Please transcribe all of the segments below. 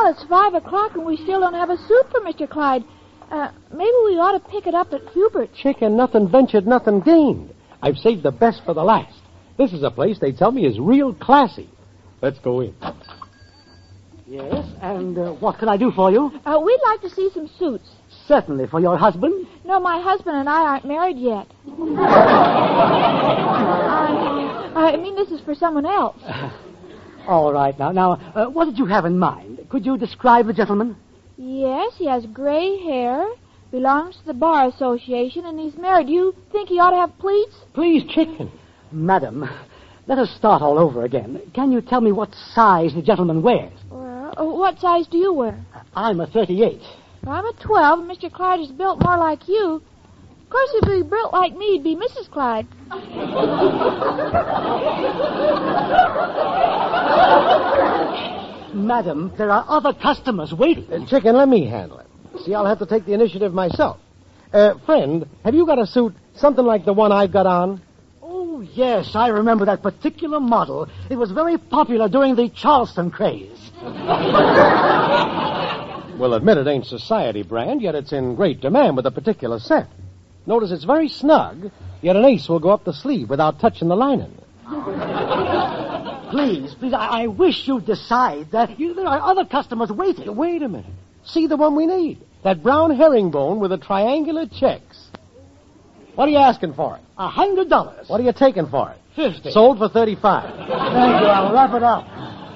Al, it's 5 o'clock and we still don't have a suit for Mr. Clyde. Maybe we ought to pick it up at Hubert's. Chicken, nothing ventured, nothing gained. I've saved the best for the last. This is a place they tell me is real classy. Let's go in. Yes, and what can I do for you? We'd like to see some suits. Certainly, for your husband? No, my husband and I aren't married yet. I mean, this is for someone else. All right, now, what did you have in mind? Could you describe the gentleman? Yes, he has gray hair, belongs to the Bar Association, and he's married. Do you think he ought to have pleats? Please, Chicken. Madam, let us start all over again. Can you tell me what size the gentleman wears? What size do you wear? I'm a 38. I'm a 12, and Mr. Clyde is built more like you. Of course, if he were built like me, he'd be Mrs. Clyde. Madam, there are other customers waiting. Chicken, let me handle it. See, I'll have to take the initiative myself. Friend, have you got a suit something like the one I've got on? Oh, yes, I remember that particular model. It was very popular during the Charleston craze. Well, admit it ain't society brand, yet it's in great demand with a particular set. Notice it's very snug, yet an ace will go up the sleeve without touching the lining. Please, I wish you'd decide that there are other customers waiting. Wait a minute. See the one we need. That brown herringbone with the triangular checks. What are you asking for it? $100. What are you taking for it? 50. Sold for 35. Thank you. I'll wrap it up.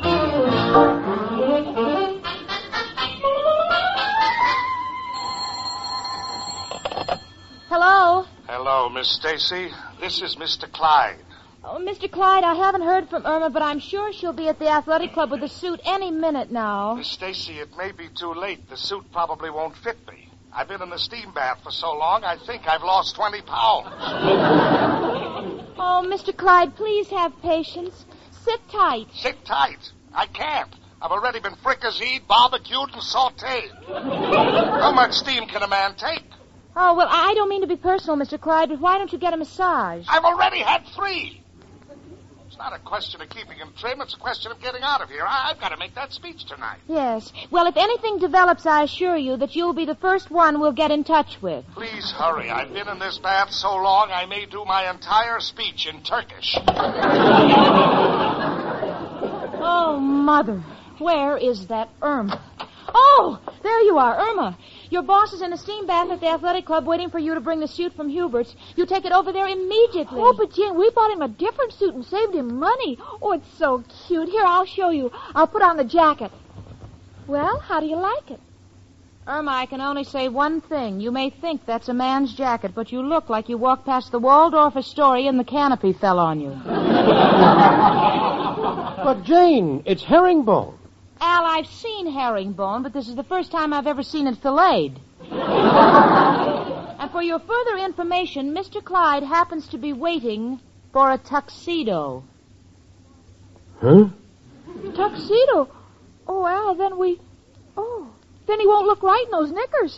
Hello? Hello, Miss Stacy. This is Mr. Clyde. Oh, Mr. Clyde, I haven't heard from Irma, but I'm sure she'll be at the athletic club with a suit any minute now. Miss Stacy, it may be too late. The suit probably won't fit me. I've been in the steam bath for so long, I think I've lost 20 pounds. Oh, Mr. Clyde, please have patience. Sit tight. Sit tight. I can't. I've already been fricasseed, barbecued, and sautéed. How much steam can a man take? Oh, well, I don't mean to be personal, Mr. Clyde, but why don't you get a massage? I've already had 3. It's not a question of keeping him trim. It's a question of getting out of here. I've got to make that speech tonight. Yes. Well, if anything develops, I assure you that you'll be the first one we'll get in touch with. Please hurry. I've been in this bath so long, I may do my entire speech in Turkish. Oh, Mother. Where is that Irma? Oh, there you are, Irma. Your boss is in a steam bath at the athletic club waiting for you to bring the suit from Hubert's. You take it over there immediately. Oh, but Jane, we bought him a different suit and saved him money. Oh, it's so cute. Here, I'll show you. I'll put on the jacket. Well, how do you like it? Irma, I can only say one thing. You may think that's a man's jacket, but you look like you walked past the Waldorf Astoria and the canopy fell on you. But, Jane, it's herringbone. Al, I've seen herringbone, but this is the first time I've ever seen it filleted. And for your further information, Mr. Clyde happens to be waiting for a tuxedo. Huh? Tuxedo? Oh, Al, then he won't look right in those knickers.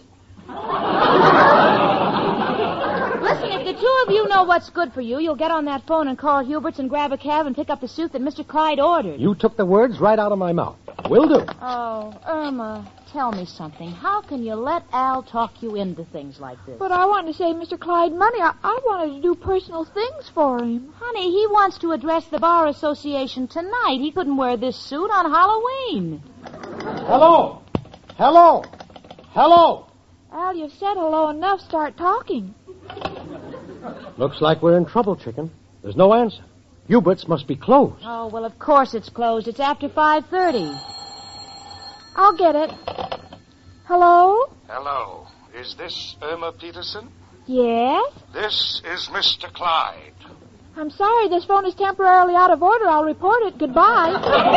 Listen, if the two of you know what's good for you, you'll get on that phone and call Hubert's and grab a cab and pick up the suit that Mr. Clyde ordered. You took the words right out of my mouth. Will do. Oh, Irma, tell me something. How can you let Al talk you into things like this? But I wanted to save Mr. Clyde money. I wanted to do personal things for him. Honey, he wants to address the Bar Association tonight. He couldn't wear this suit on Halloween. Hello. Hello. Hello. Al, you've said hello enough. Start talking. Looks like we're in trouble, Chicken. There's no answer. Hubert's must be closed. Oh, well, of course it's closed. It's after 5:30. I'll get it. Hello? Hello. Is this Irma Peterson? Yes? This is Mr. Clyde. I'm sorry, this phone is temporarily out of order. I'll report it. Goodbye.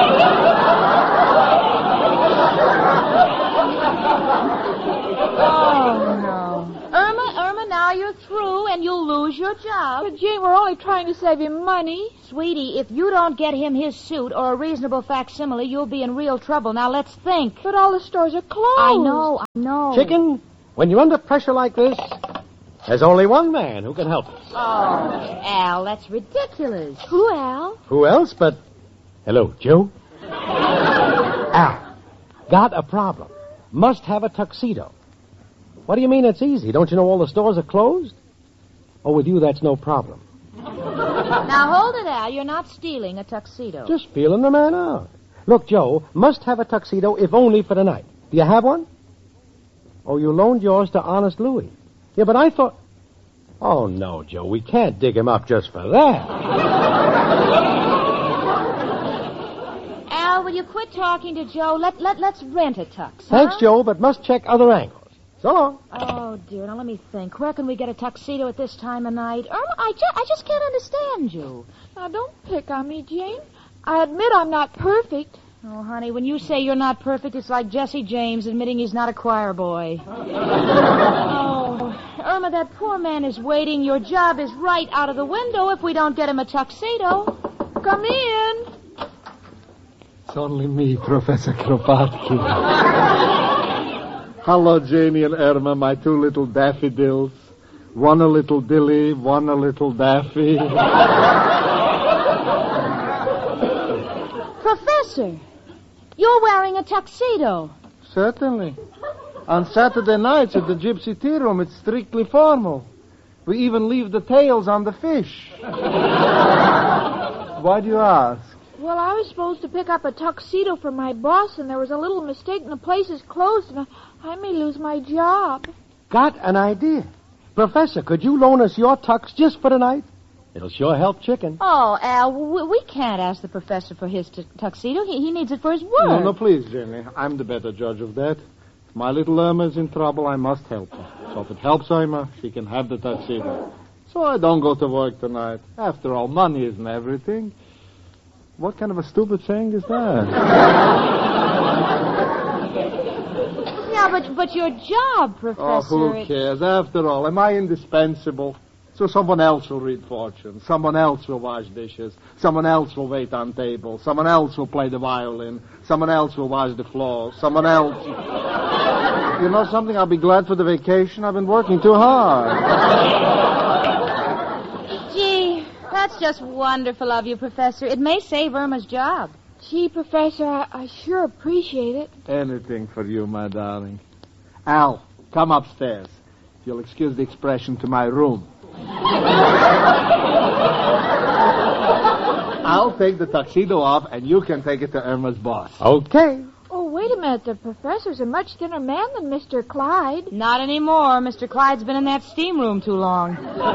Oh, no. Irma, now you're through and you'll lose your job. But, Jane, we're only trying to save him money. Sweetie, if you don't get him his suit or a reasonable facsimile, you'll be in real trouble. Now, let's think. But all the stores are closed. I know. Chicken, when you're under pressure like this, there's only one man who can help us. Oh, Al, that's ridiculous. Who, Al? Who else but... Hello, Joe? Al. Got a problem. Must have a tuxedo. What do you mean it's easy? Don't you know all the stores are closed? Oh, with you, that's no problem. Now, hold it, Al. You're not stealing a tuxedo. Just feeling the man out. Look, Joe, must have a tuxedo if only for the night. Do you have one? Oh, you loaned yours to Honest Louis. Yeah, but I thought... Oh, no, Joe, we can't dig him up just for that. Al, will you quit talking to Joe? Let's rent a tux, huh? Thanks, Joe, but must check other angles. So long. Oh, dear, now let me think. Where can we get a tuxedo at this time of night? Irma, I just can't understand you. Now, don't pick on me, Jane. I admit I'm not perfect. Oh, honey, when you say you're not perfect, it's like Jesse James admitting he's not a choir boy. Oh, Irma, that poor man is waiting. Your job is right out of the window if we don't get him a tuxedo. Come in. It's only me, Professor Kropotkin. Hello, Janie and Irma, my two little daffodils. One a little dilly, one a little daffy. Professor, you're wearing a tuxedo. Certainly. On Saturday nights at the Gypsy Tea Room, it's strictly formal. We even leave the tails on the fish. Why do you ask? Well, I was supposed to pick up a tuxedo for my boss, and there was a little mistake, and the place is closed, and I may lose my job. Got an idea. Professor, could you loan us your tux just for the night? It'll sure help Chicken. Oh, Al, we can't ask the professor for his tuxedo. He needs it for his work. No, please, Jenny. I'm the better judge of that. If my little Irma's in trouble, I must help her. So if it helps Irma, she can have the tuxedo. So I don't go to work tonight. After all, money isn't everything. What kind of a stupid saying is that? Yeah, but your job, Professor... Oh, who cares? After all, am I indispensable? So someone else will read fortune. Someone else will wash dishes. Someone else will wait on tables. Someone else will play the violin. Someone else will wash the floor. Someone else... You know something? I'll be glad for the vacation. I've been working too hard. Gee, that's just wonderful of you, Professor. It may save Irma's job. Gee, Professor, I sure appreciate it. Anything for you, my darling. Al, come upstairs. If you'll excuse the expression, to my room. I'll take the tuxedo off, and you can take it to Irma's boss. Okay. Oh, wait a minute. The professor's a much thinner man than Mr. Clyde. Not anymore. Mr. Clyde's been in that steam room too long.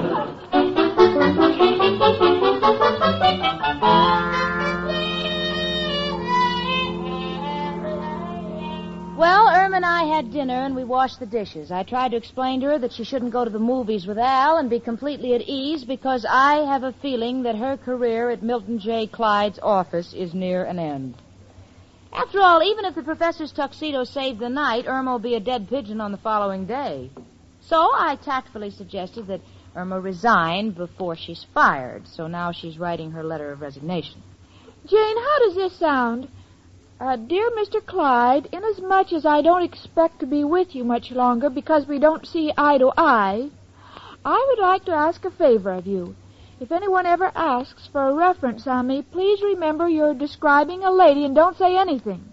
Well, Irma and I had dinner, and we washed the dishes. I tried to explain to her that she shouldn't go to the movies with Al and be completely at ease because I have a feeling that her career at Milton J. Clyde's office is near an end. After all, even if the professor's tuxedo saved the night, Irma will be a dead pigeon on the following day. So I tactfully suggested that Irma resign before she's fired, so now she's writing her letter of resignation. Jane, how does this sound? Dear Mr. Clyde, inasmuch as I don't expect to be with you much longer because we don't see eye to eye, I would like to ask a favor of you. If anyone ever asks for a reference on me, please remember you're describing a lady and don't say anything.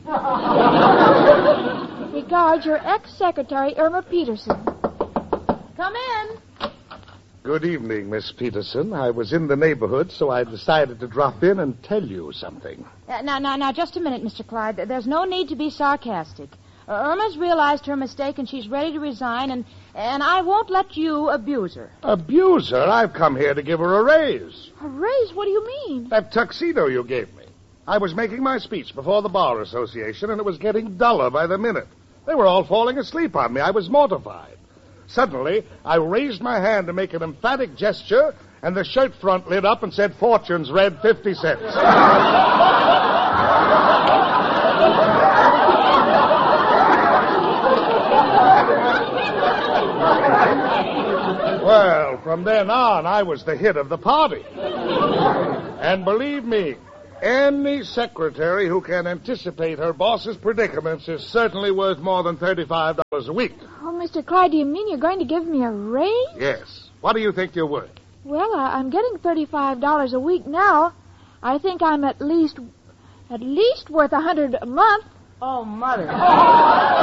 Regards, your ex-secretary, Irma Peterson. Come in. Good evening, Miss Peterson. I was in the neighborhood, so I decided to drop in and tell you something. Now, just a minute, Mr. Clyde. There's no need to be sarcastic. Irma's realized her mistake, and she's ready to resign, and I won't let you abuse her. Abuse her? I've come here to give her a raise. A raise? What do you mean? That tuxedo you gave me. I was making my speech before the Bar Association, and it was getting duller by the minute. They were all falling asleep on me. I was mortified. Suddenly, I raised my hand to make an emphatic gesture, and the shirt front lit up and said, "Fortune's red, 50 cents." Well, from then on, I was the hit of the party. And believe me, any secretary who can anticipate her boss's predicaments is certainly worth more than $35 a week. Oh, Mr. Clyde, do you mean you're going to give me a raise? Yes. What do you think you're worth? Well, I'm getting $35 a week now. I think I'm at least worth $100 a month. Oh, Mother.